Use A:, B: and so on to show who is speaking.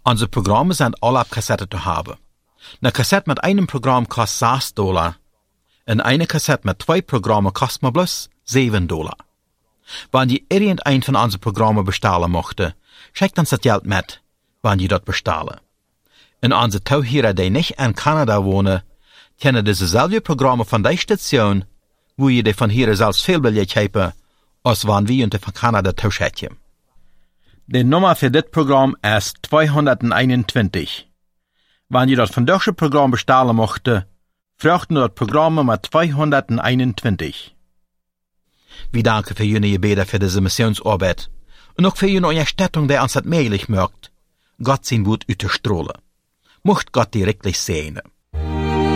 A: Unsere Programme sind alle auf Kassette zu haben. Eine Kassette mit einem Programm kostet $6. Und eine Kassette mit 2 Programmen kostet mir bloß $7. Wenn ihr irgendein von unseren Programmen bestellen möchte, schickt uns das Geld mit, wenn ihr das bestellen. Und unsere Zuhörer, die nicht in Kanada wohnen, kennen diese selben Programme von der Station, wo ihr die von hier selbst viel Billett haben, als wenn wir uns von Kanada zuschicken. Die Nummer für das Programm ist 221. Wenn ihr das von deutschen Programm bestellen möchte, fragt nur das Programm mit 221. Wir danken für Ihre Gebete für diese Missionsarbeit und auch für Ihre Unterstützung, die uns das möglich macht, Gott sein Wort zu strahlen. Mocht Gott die wirklich segnen.